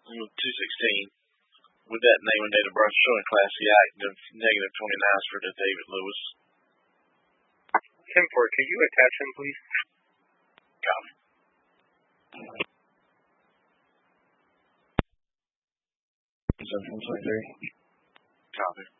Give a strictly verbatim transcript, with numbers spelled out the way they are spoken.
two sixteen, with that name and date of birth showing Class C active, negative twenty-nine for the David Lewis. ten four, could you attach him, please? Copy. seven twenty-three. Copy.